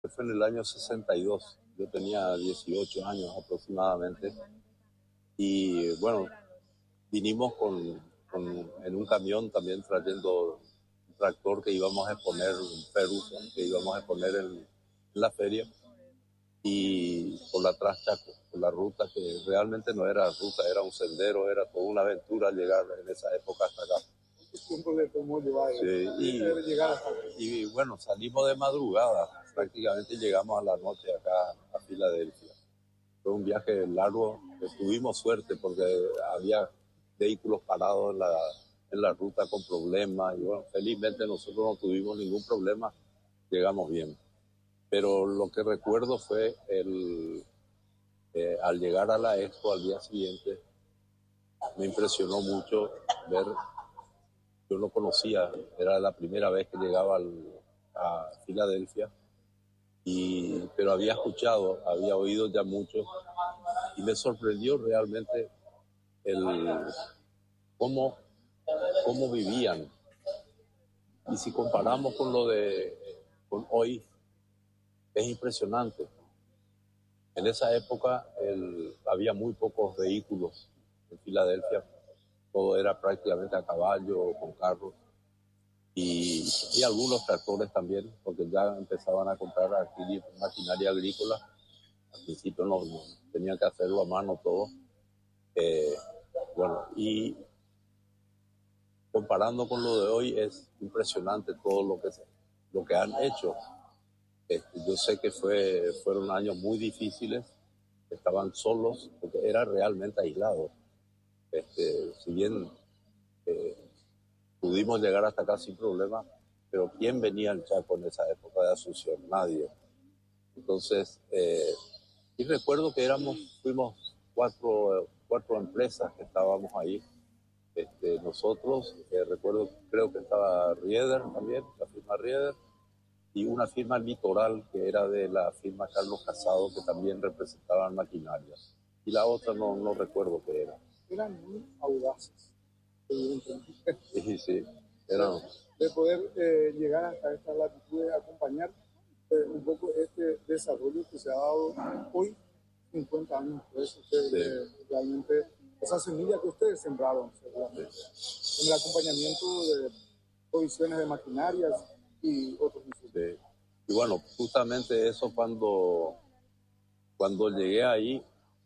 Fue en el año 62. Yo tenía 18 años aproximadamente. Y bueno, vinimos en un camión también trayendo un tractor que íbamos a exponer, un Perusa, que íbamos a exponer en la feria. Y por la Traschaco, por la ruta que realmente no era ruta, era un sendero, era toda una aventura llegar en esa época hasta acá. ¿Qué tiempo le tomó llevar, Sí, llegar hasta acá? y bueno, salimos de madrugada, prácticamente llegamos a la noche acá a Filadelfia. Fue un viaje largo, tuvimos suerte porque había vehículos parados en la ruta con problemas y bueno, felizmente nosotros no tuvimos ningún problema, llegamos bien. Pero lo que recuerdo fue al llegar a la expo al día siguiente, me impresionó mucho ver, yo no conocía, era la primera vez que llegaba a Filadelfia, pero había escuchado, había oído ya mucho y me sorprendió realmente el cómo, cómo vivían. Y si comparamos con hoy, es impresionante. En esa época había muy pocos vehículos en Filadelfia, todo era prácticamente a caballo o con carros y algunos tractores también, porque ya empezaban a comprar aquí maquinaria agrícola. Al principio no tenían que hacerlo a mano todo. Bueno, y comparando con lo de hoy es impresionante todo lo que han hecho. Yo sé que fueron años muy difíciles, estaban solos porque era realmente aislado. Si bien pudimos llegar hasta acá sin problema, pero ¿quién venía al Chaco en esa época de Asunción? Nadie. Entonces, y recuerdo que fuimos cuatro empresas que estábamos ahí. Nosotros, recuerdo, creo que estaba Rieder también, la firma Rieder, y una firma Litoral que era de la firma Carlos Casado, que también representaban maquinarias. Y la otra no recuerdo qué era. Eran muy audaces, evidentemente. Y sí, eran... De poder llegar hasta esta latitud, de acompañar un poco este desarrollo que se ha dado hoy, 50 años después. Ustedes, sí. Realmente, esa semilla que ustedes sembraron, seguramente, en el acompañamiento de provisiones de maquinarias y otros insumos. Sí. Y bueno, justamente eso cuando llegué ahí,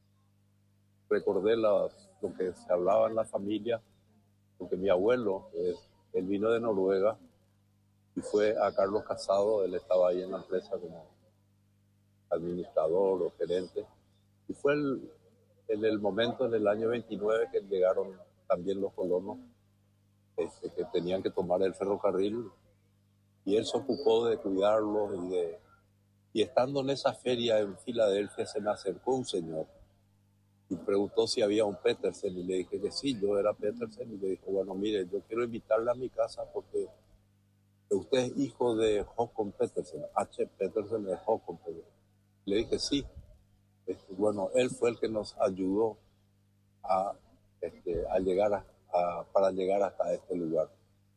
recordé lo que se hablaba en la familia, porque mi abuelo, él vino de Noruega y fue a Carlos Casado, él estaba ahí en la empresa como administrador o gerente, y fue en el momento, en el año 29, que llegaron también los colonos, que tenían que tomar el ferrocarril, y él se ocupó de cuidarlos y estando en esa feria en Filadelfia se me acercó un señor y preguntó si había un Petersen y le dije que sí, yo era Petersen y le dijo, bueno, mire, yo quiero invitarle a mi casa porque usted es hijo de Håkon Petersen, H. Petersen es Håkon Petersen. Le dije sí. Bueno, él fue el que nos ayudó a llegar para llegar hasta este lugar.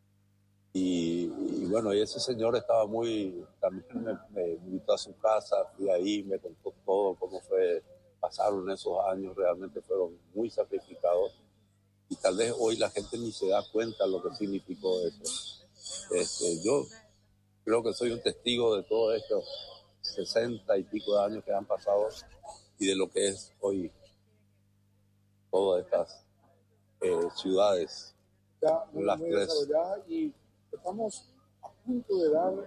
Y bueno, y ese señor estaba también me invitó a su casa, fui ahí, me contó todo, cómo pasaron esos años, realmente fueron muy sacrificados y tal vez hoy la gente ni se da cuenta lo que significó eso. Yo creo que soy un testigo de todos estos 60 y pico de años que han pasado y de lo que es hoy todas estas ciudades. Ya muy desarrolladas y estamos a punto de dar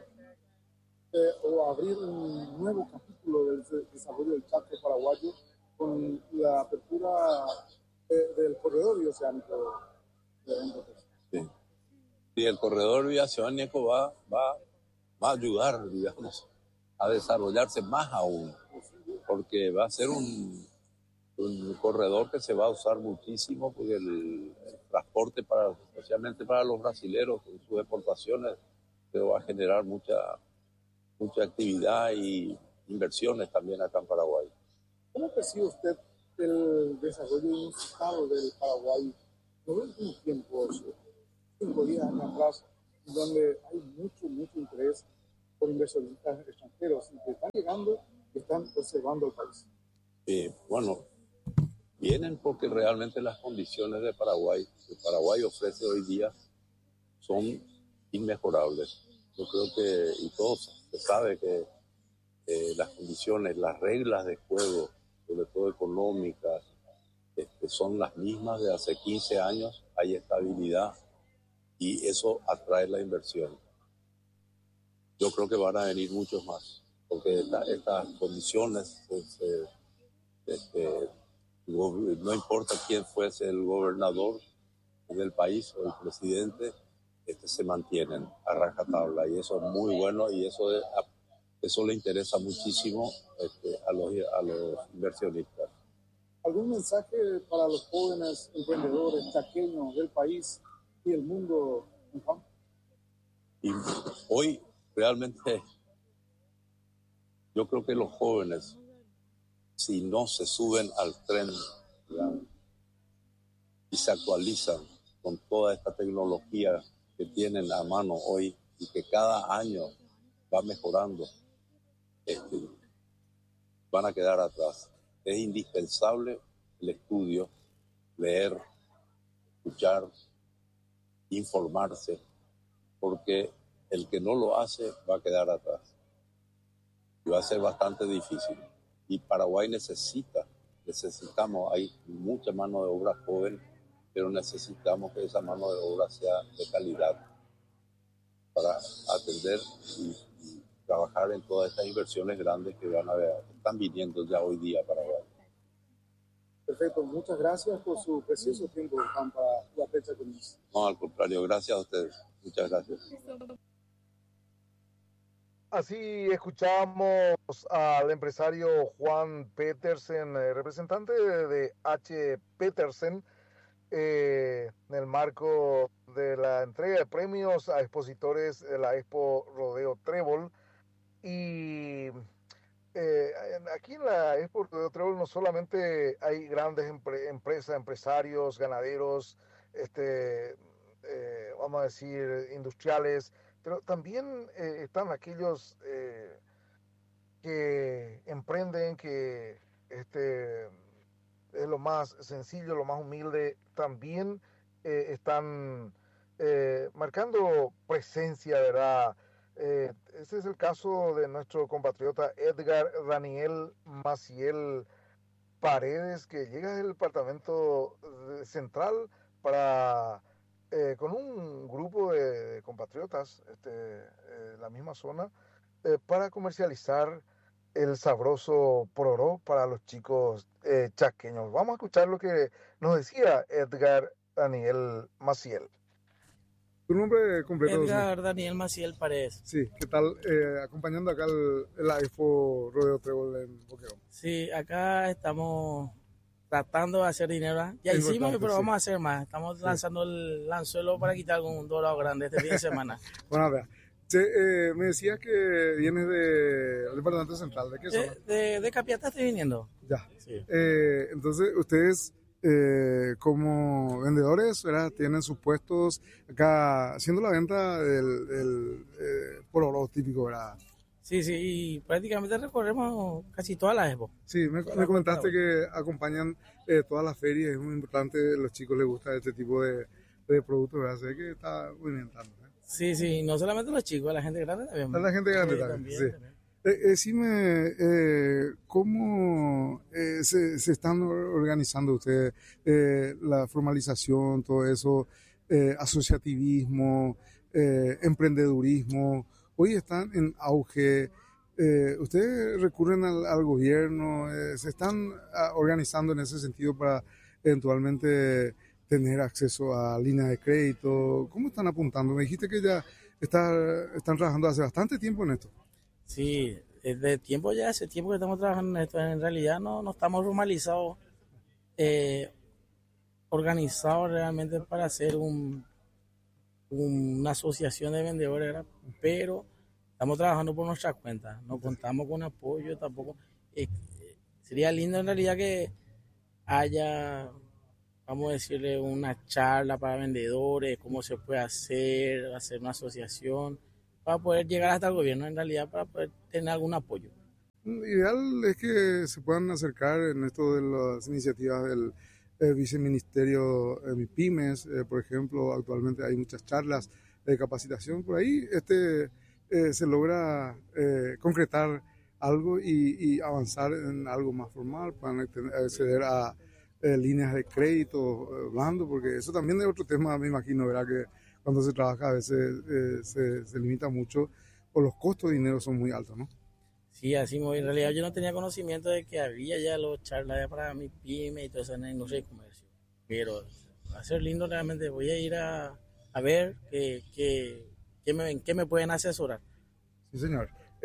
o abrir un nuevo capítulo del desarrollo del Chaco paraguayo con la apertura del corredor bioceánico de sí. Sí, el corredor bioceánico va a ayudar, digamos, a desarrollarse más aún, porque va a ser un corredor que se va a usar muchísimo, porque el transporte, especialmente para los brasileros, con sus exportaciones, va a generar mucha actividad y inversiones también acá en Paraguay. ¿Cómo percibe usted el desarrollo inusitado del Paraguay en los últimos tiempos, 5 días atrás, donde hay mucho interés por inversionistas extranjeros que están llegando y están observando el país. Bueno, vienen porque realmente las condiciones de Paraguay, que Paraguay ofrece hoy día, son inmejorables. Yo creo que, y todos se sabe que las condiciones, las reglas de juego, sobre todo económicas, son las mismas de hace 15 años, hay estabilidad y eso atrae la inversión. Yo creo que van a venir muchos más, porque estas condiciones, no importa quién fuese el gobernador del país o el presidente, se mantienen a rajatabla y eso es muy bueno y eso le interesa muchísimo a los inversionistas. ¿Algún mensaje para los jóvenes emprendedores chaqueños del país y el mundo, Juan? Y hoy realmente yo creo que los jóvenes, si no se suben al tren, digamos, y se actualizan con toda esta tecnología que tienen a mano hoy y que cada año va mejorando, van a quedar atrás. Es indispensable el estudio, leer, escuchar, informarse, porque el que no lo hace va a quedar atrás. Y va a ser bastante difícil. Y Paraguay necesitamos, hay mucha mano de obra joven, pero necesitamos que esa mano de obra sea de calidad para atender y trabajar en todas estas inversiones grandes que están viniendo ya hoy día a Paraguay. Perfecto, muchas gracias por su precioso tiempo, Juan, para la fecha con nosotros. No, al contrario, gracias a ustedes. Muchas gracias. Así escuchamos al empresario Juan Petersen, representante de H. Petersen, en el marco de la entrega de premios a expositores de la Expo Rodeo Trébol. Y aquí en la Expo Rodeo Trébol no solamente hay grandes empresas, empresarios, ganaderos, vamos a decir, industriales, pero también están aquellos que emprenden, que es lo más sencillo, lo más humilde, también están marcando presencia, ¿verdad? Ese es el caso de nuestro compatriota Edgar Daniel Maciel Paredes, que llega del departamento central para, con un grupo de compatriotas, la misma zona, para comercializar el sabroso pororó para los chicos chaqueños. Vamos a escuchar lo que nos decía Edgar Daniel Maciel. ¿Tu nombre completo? Edgar Daniel Maciel Paredes. Sí, ¿qué tal? Acompañando acá la Expo Rodeo Trébol en Boquerón. Sí, acá estamos tratando de hacer dinero. Ya hicimos, pero vamos a hacer más. Estamos lanzando el anzuelo para quitar algún dorado grande este fin de semana. Bueno, a ver. Me decías que vienes del departamento central. ¿De qué zona? De Capiatá estoy viniendo. Ya. Sí. Entonces, ustedes como vendedores, ¿verdad? Tienen sus puestos acá haciendo la venta del pororó típico, ¿verdad? Sí, y prácticamente recorremos casi todas las Expo. Sí, me comentaste que acompañan todas las ferias, es muy importante, a los chicos les gusta este tipo de productos, ¿verdad? Sé que está muy bien. Sí, no solamente los chicos, la gente grande también. A la gente grande también, sí. Decime, ¿cómo se están organizando ustedes? La formalización, todo eso, asociativismo, emprendedurismo, hoy están en auge. ¿Ustedes recurren al gobierno? ¿Se están organizando en ese sentido para eventualmente tener acceso a línea de crédito? ¿Cómo están apuntando? Me dijiste que ya están trabajando hace bastante tiempo en esto. Sí, hace tiempo que estamos trabajando en esto. En realidad no estamos formalizados, organizados realmente para hacer una asociación de vendedores, ¿verdad? Pero estamos trabajando por nuestra cuenta. No contamos con apoyo tampoco. Sería lindo en realidad que haya, vamos a decirle, una charla para vendedores, cómo se puede hacer una asociación, para poder llegar hasta el gobierno, en realidad, para poder tener algún apoyo. Ideal es que se puedan acercar en esto de las iniciativas del viceministerio MIPYMES, por ejemplo. Actualmente hay muchas charlas de capacitación por ahí. Se logra concretar algo y avanzar en algo más formal para acceder a líneas de crédito blando, porque eso también es otro tema, me imagino, ¿verdad? Que cuando se trabaja a veces se limita mucho o los costos de dinero son muy altos, ¿no? Sí, así en realidad yo no tenía conocimiento de que había ya los charlas para mi pyme y todo eso en la industria y comercio. Pero va a ser lindo realmente. Voy a ir a ver qué me pueden asesorar. Sí, señor.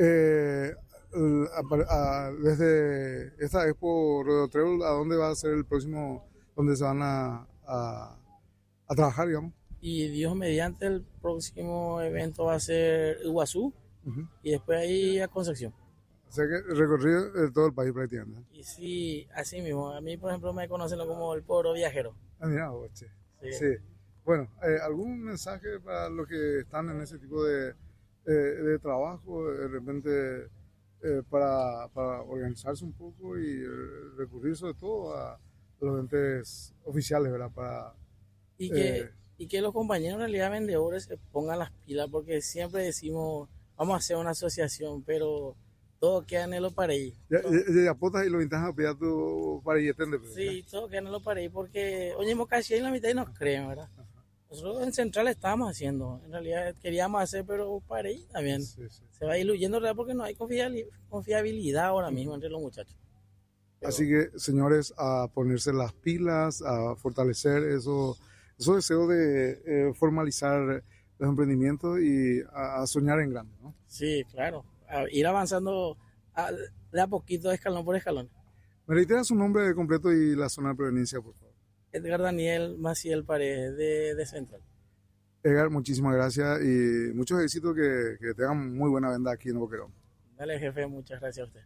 Desde esta Expo Rodeo Travel, ¿a dónde va a ser el próximo, donde se van a trabajar, digamos? Y Dios mediante, el próximo evento va a ser Iguazú, y después ahí a Concepción. O sea que recorrido de todo el país prácticamente. Y sí, así mismo. A mí, por ejemplo, me conocen como el Poro Viajero. Ah, mira, sí. Sí. Bueno, ¿algún mensaje para los que están en ese tipo de trabajo, de repente, para organizarse un poco y recurrir sobre todo a los entes oficiales, ¿verdad? Y que los compañeros en realidad vendedores se pongan las pilas, porque siempre decimos, vamos a hacer una asociación, pero todo queda en lo pareí. Ya apotas y lo intentas a pillar tu pareí. Sí, todo queda en lo pareí, porque oye, hemos casi en la mitad y nos creen, ¿verdad? Nosotros en Central estábamos haciendo, en realidad queríamos hacer, pero pareí también. Sí. Se va diluyendo, ¿verdad? Porque no hay confiabilidad ahora mismo entre los muchachos. Así que, señores, a ponerse las pilas, a fortalecer esos deseos de formalizar los emprendimientos y a soñar en grande, ¿no? Sí, claro. A ir avanzando de a poquito, escalón por escalón. ¿Me reiteras su nombre completo y la zona de proveniencia, por favor? Edgar Daniel Maciel Paredes, de Central. Edgar, muchísimas gracias y muchos éxitos, que tengan muy buena venta aquí en Boquerón. Dale, jefe, muchas gracias a usted.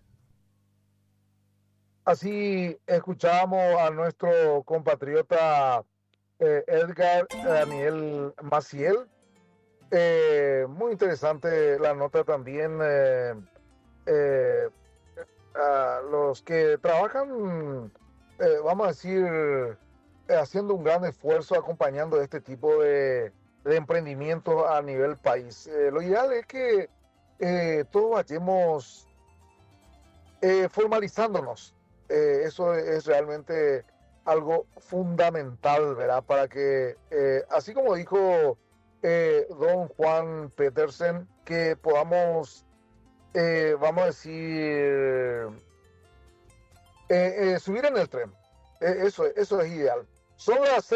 Así escuchábamos a nuestro compatriota Edgar Daniel Maciel. Muy interesante la nota también. A los que trabajan, vamos a decir, haciendo un gran esfuerzo acompañando este tipo de emprendimientos a nivel país. Lo ideal es que todos vayamos formalizándonos. Eso es realmente algo fundamental, ¿verdad? Para que, así como dijo don Juan Petersen, que podamos, vamos a decir, subir en el tren. Eso es ideal. Son las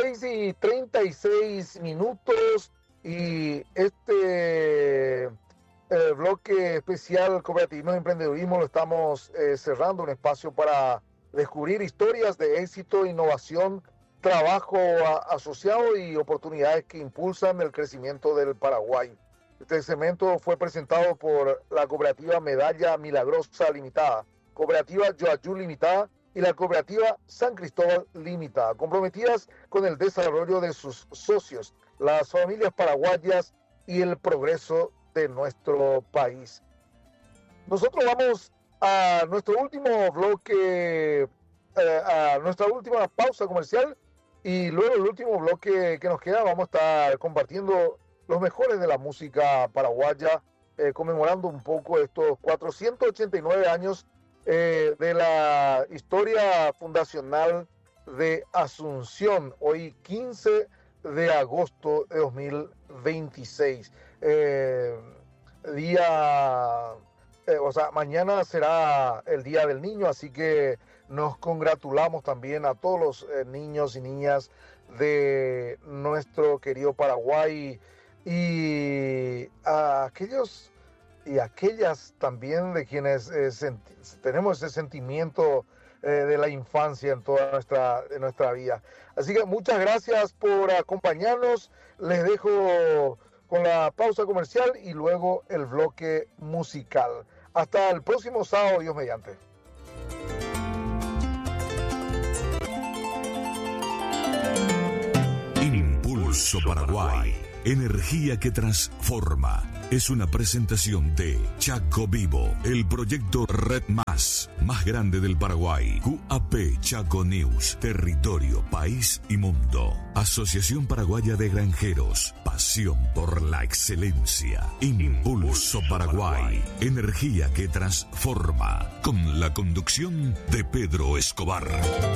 6:36 y este bloque especial Cooperativismo y Emprendedurismo lo estamos cerrando, un espacio para descubrir historias de éxito, innovación, trabajo asociado y oportunidades que impulsan el crecimiento del Paraguay. Este segmento fue presentado por la cooperativa Medalla Milagrosa Limitada, cooperativa Yoayú Limitada y la cooperativa San Cristóbal Limitada, comprometidas con el desarrollo de sus socios, las familias paraguayas y el progreso de nuestro país. Nosotros vamos a nuestro último bloque, a nuestra última pausa comercial, y luego el último bloque que nos queda vamos a estar compartiendo los mejores de la música paraguaya, conmemorando un poco estos 489 años de la historia fundacional de Asunción, hoy 15 de agosto de 2026. Mañana será el Día del Niño, así que nos congratulamos también a todos los niños y niñas de nuestro querido Paraguay y a aquellos y aquellas también de quienes tenemos ese sentimiento de la infancia en toda nuestra vida. Así que muchas gracias por acompañarnos. Les dejo con la pausa comercial y luego el bloque musical. Hasta el próximo sábado, Dios mediante. Impulso Paraguay. energía que transforma. Es una presentación de Chaco Vivo, el proyecto Red más grande del Paraguay. QAP Chaco News, territorio, país y mundo. Asociación Paraguaya de Granjeros, pasión por la excelencia. Impulso Paraguay, energía que transforma. Con la conducción de Pedro Escobar.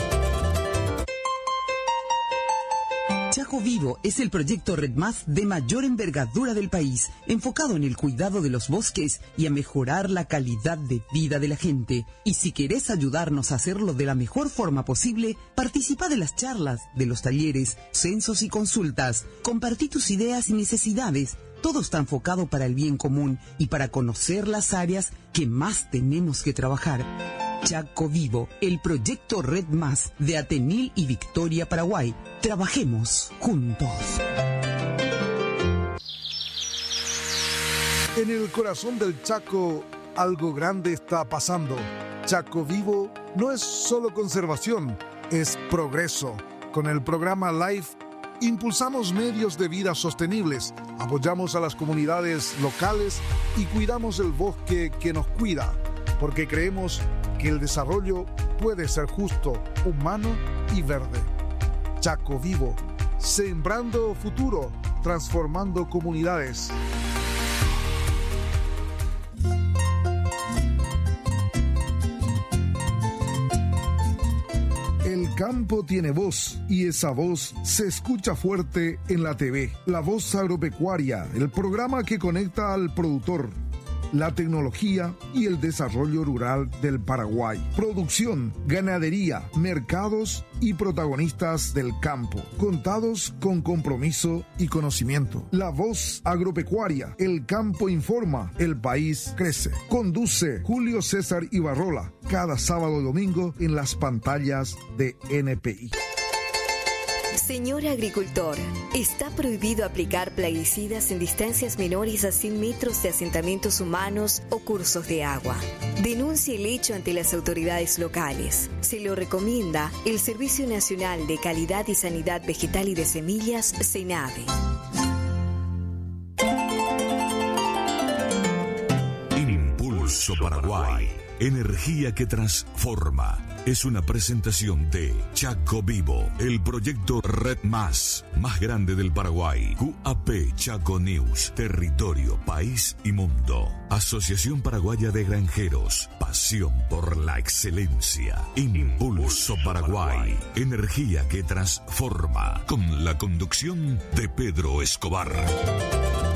Chaco Vivo es el proyecto Red Más de mayor envergadura del país, enfocado en el cuidado de los bosques y a mejorar la calidad de vida de la gente. Y si querés ayudarnos a hacerlo de la mejor forma posible, participa de las charlas, de los talleres, censos y consultas. Compartí tus ideas y necesidades. Todo está enfocado para el bien común y para conocer las áreas que más tenemos que trabajar. Chaco Vivo, el proyecto Red Más de Atenil y Victoria, Paraguay. Trabajemos juntos. En el corazón del Chaco, algo grande está pasando. Chaco Vivo no es solo conservación, es progreso. Con el programa LIFE, impulsamos medios de vida sostenibles, apoyamos a las comunidades locales y cuidamos el bosque que nos cuida, porque creemos que el desarrollo puede ser justo, humano y verde. Chaco Vivo, sembrando futuro, transformando comunidades. El campo tiene voz y esa voz se escucha fuerte en la TV. La Voz Agropecuaria, el programa que conecta al productor, la tecnología y el desarrollo rural del Paraguay. Producción, ganadería, mercados y protagonistas del campo, contados con compromiso y conocimiento. La Voz Agropecuaria, el campo informa, el país crece. Conduce Julio César Ibarrola, cada sábado y domingo en las pantallas de NPI. Señor agricultor, está prohibido aplicar plaguicidas en distancias menores a 100 metros de asentamientos humanos o cursos de agua. Denuncie el hecho ante las autoridades locales. Se lo recomienda el Servicio Nacional de Calidad y Sanidad Vegetal y de Semillas, SENAVE. Impulso Paraguay, energía que transforma. Es una presentación de Chaco Vivo, el proyecto Red más grande del Paraguay. QAP Chaco News, territorio, país y mundo. Asociación Paraguaya de Granjeros, pasión por la excelencia. Impulso Paraguay, energía que transforma. Con la conducción de Pedro Escobar.